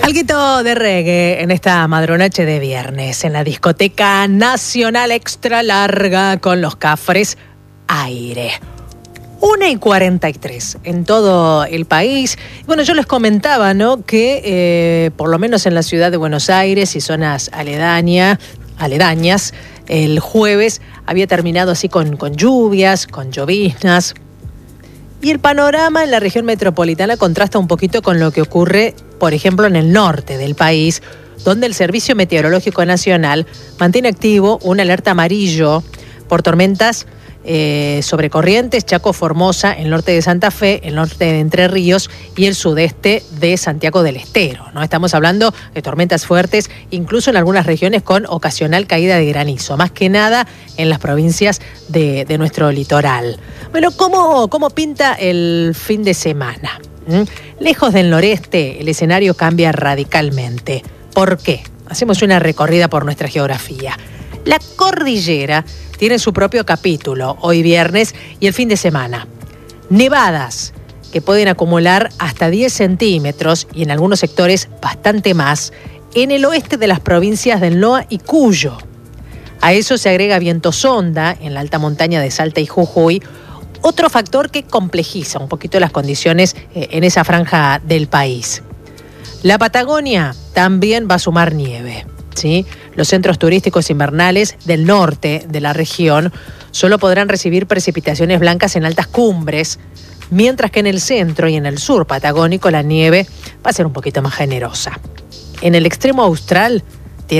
Alguito de reggae en esta madronoche de viernes en la discoteca nacional extra larga con los Cafres Aire. 1:43 en todo el país. Bueno, yo les comentaba, ¿no?, que por lo menos en la ciudad de Buenos Aires y zonas aledañas, el jueves había terminado así con lluvias, con lloviznas. Y el panorama en la región metropolitana contrasta un poquito con lo que ocurre, por ejemplo, en el norte del país, donde el Servicio Meteorológico Nacional mantiene activo un alerta amarillo por tormentas sobre Corrientes, Chaco, Formosa, el norte de Santa Fe, el norte de Entre Ríos y el sudeste de Santiago del Estero, ¿no? Estamos hablando de tormentas fuertes, incluso en algunas regiones con ocasional caída de granizo, más que nada en las provincias de nuestro litoral. Bueno, ¿cómo pinta el fin de semana? Lejos del noreste, el escenario cambia radicalmente. ¿Por qué? Hacemos una recorrida por nuestra geografía. La cordillera tiene su propio capítulo, hoy viernes y el fin de semana. Nevadas, que pueden acumular hasta 10 centímetros y en algunos sectores bastante más, en el oeste de las provincias del NOA y Cuyo. A eso se agrega viento sonda en la alta montaña de Salta y Jujuy, otro factor que complejiza un poquito las condiciones en esa franja del país. La Patagonia también va a sumar nieve, ¿sí? Los centros turísticos invernales del norte de la región solo podrán recibir precipitaciones blancas en altas cumbres, mientras que en el centro y en el sur patagónico la nieve va a ser un poquito más generosa. En el extremo austral